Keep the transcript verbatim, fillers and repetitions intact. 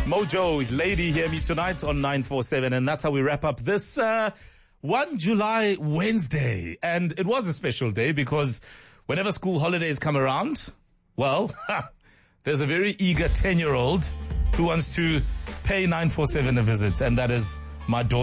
Mojo, Lady, Hear Me Tonight on nine four seven. And that's how we wrap up this uh, the first of July Wednesday. And it was a special day because whenever school holidays come around, well, there's a very eager ten-year-old who wants to pay nine four seven a visit. And that is my daughter.